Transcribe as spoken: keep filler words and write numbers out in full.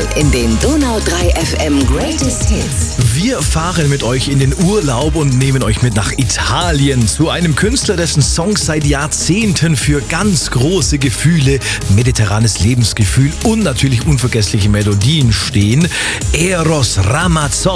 in den Donau drei F M Greatest Hits. Wir fahren mit euch in den Urlaub und nehmen euch mit nach Italien zu einem Künstler, dessen Songs seit Jahrzehnten für ganz große Gefühle, mediterranes Lebensgefühl und natürlich unvergessliche Melodien stehen. Eros Ramazzotti.